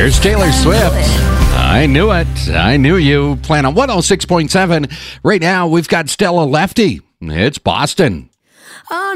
There's Taylor Swift. I knew it. I knew you. Playing on 106.7. Right now, we've got Stella Lefty. It's Boston.